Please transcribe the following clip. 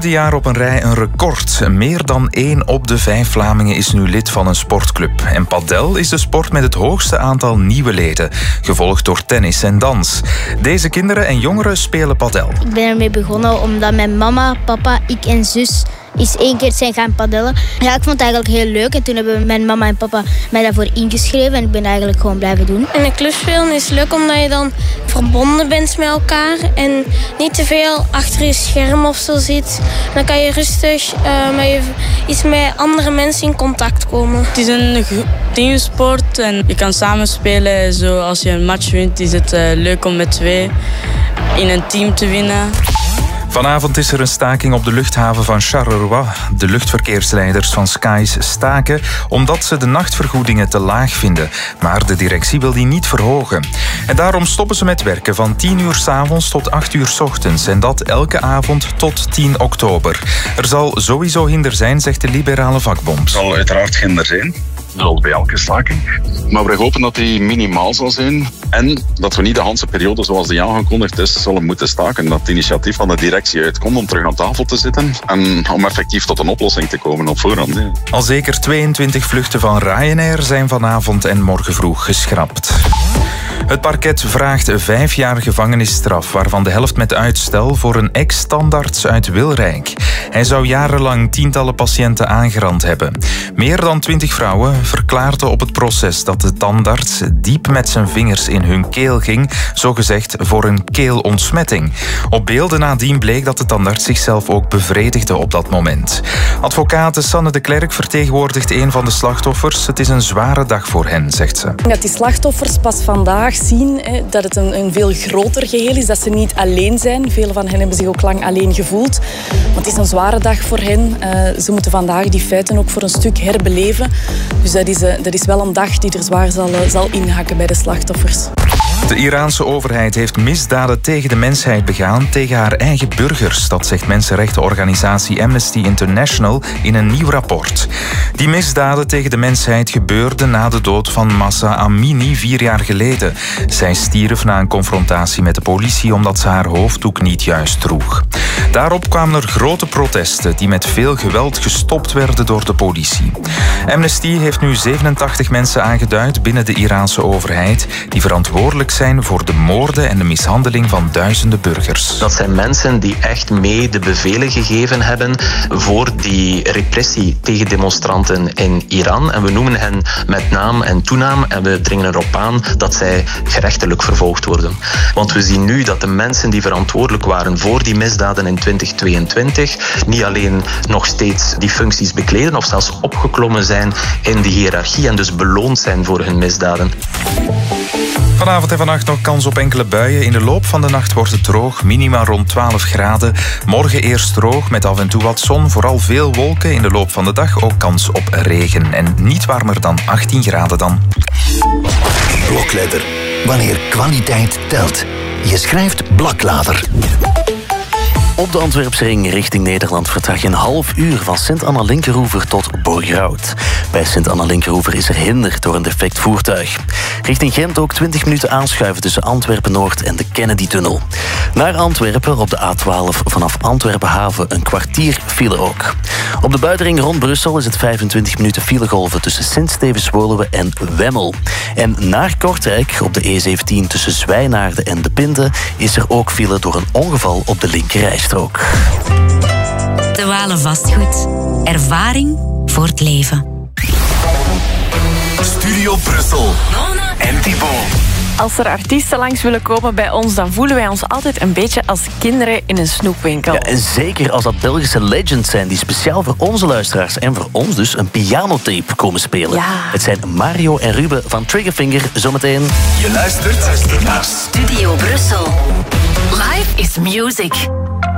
derde jaar op een rij een record. Meer dan 1 op de 5 Vlamingen is nu lid van een sportclub. En padel is de sport met het hoogste aantal nieuwe leden, gevolgd door tennis en dans. Deze kinderen en jongeren spelen padel. Ik ben ermee begonnen omdat mijn mama, papa, ik en zus eens 1 keer zijn gaan padellen. Ja, ik vond het eigenlijk heel leuk en toen hebben mijn mama en papa mij daarvoor ingeschreven en ik ben eigenlijk gewoon blijven doen. In een club spelen is leuk omdat je dan verbonden bent met elkaar en niet te veel achter je scherm of zo zit. Dan kan je rustig met andere mensen in contact komen. Het is een teamsport en je kan samen spelen. Zo, als je een match wint is het leuk om met 2 in een team te winnen. Vanavond is er een staking op de luchthaven van Charleroi. De luchtverkeersleiders van Skies staken omdat ze de nachtvergoedingen te laag vinden. Maar de directie wil die niet verhogen. En daarom stoppen ze met werken van 10 uur 's avonds tot 8 uur 's ochtends. En dat elke avond tot 10 oktober. Er zal sowieso hinder zijn, zegt de liberale vakbond. Er zal uiteraard hinder zijn, zoals bij elke staking. Maar we hopen dat die minimaal zal zijn. En dat we niet de hele periode, zoals die aangekondigd is, zullen moeten staken. Dat het initiatief van de directie uitkomt om terug aan tafel te zitten en om effectief tot een oplossing te komen op voorhand. Ja. Al zeker 22 vluchten van Ryanair zijn vanavond en morgen vroeg geschrapt. Het parket vraagt 5 jaar gevangenisstraf, waarvan de helft met uitstel voor een ex-tandarts uit Wilrijk. Hij zou jarenlang tientallen patiënten aangerand hebben. Meer dan 20 vrouwen verklaarden op het proces dat de tandarts diep met zijn vingers in hun keel ging, zogezegd voor een keelontsmetting. Op beelden nadien bleek dat de tandarts zichzelf ook bevredigde op dat moment. Advocate Sanne de Klerk vertegenwoordigt een van de slachtoffers. Het is een zware dag voor hen, zegt ze. Dat die slachtoffers pas vandaag zien dat het een veel groter geheel is, dat ze niet alleen zijn. Velen van hen hebben zich ook lang alleen gevoeld. Maar het is een zware dag voor hen. Ze moeten vandaag die feiten ook voor een stuk herbeleven. Dus dat is wel een dag die er zwaar zal inhakken bij de slachtoffers. De Iraanse overheid heeft misdaden tegen de mensheid begaan tegen haar eigen burgers. Dat zegt mensenrechtenorganisatie Amnesty International in een nieuw rapport. Die misdaden tegen de mensheid gebeurden na de dood van Mahsa Amini 4 jaar geleden. Zij stierf na een confrontatie met de politie omdat ze haar hoofddoek niet juist droeg. Daarop kwamen er grote protesten die met veel geweld gestopt werden door de politie. Amnesty heeft nu 87 mensen aangeduid binnen de Iraanse overheid die verantwoordelijk zijn voor de moorden en de mishandeling van duizenden burgers. Dat zijn mensen die echt mee de bevelen gegeven hebben voor die repressie tegen demonstranten in Iran. En we noemen hen met naam en toenaam en we dringen erop aan dat zij gerechtelijk vervolgd worden. Want we zien nu dat de mensen die verantwoordelijk waren voor die misdaden in 2022 niet alleen nog steeds die functies bekleden of zelfs opgeklommen zijn in de hiërarchie en dus beloond zijn voor hun misdaden. Vanavond en vannacht nog kans op enkele buien. In de loop van de nacht wordt het droog, minima rond 12 graden. Morgen eerst droog met af en toe wat zon, vooral veel wolken. In de loop van de dag ook kans op regen. En niet warmer dan 18 graden dan. Blokletter. Wanneer kwaliteit telt. Je schrijft Blaklader. Op de Antwerpse ring richting Nederland vertrag je een half uur van Sint-Anna-Linkeroever tot Borgerhout. Bij Sint-Anna-Linkeroever is er hinder door een defect voertuig. Richting Gent ook 20 minuten aanschuiven tussen Antwerpen-Noord en de Kennedy-tunnel. Naar Antwerpen op de A12 vanaf Antwerpen-Haven een kwartier file ook. Op de buitenring rond Brussel is het 25 minuten filegolven tussen Sint-Stevens-Woluwe en Wemmel. En naar Kortrijk op de E17 tussen Zwijnaarden en De Pinte is er ook file door een ongeval op de linkerrijstrook. De Walen Vastgoed. Ervaring voor het leven. Studio Brussel. En Thibaut. Als er artiesten langs willen komen bij ons, dan voelen wij ons altijd een beetje als kinderen in een snoepwinkel. Ja, en zeker als dat Belgische legends zijn die speciaal voor onze luisteraars en voor ons dus een pianotape komen spelen. Ja. Het zijn Mario en Ruben van Triggerfinger zometeen. Je luistert naar Studio Brussel. Life is music.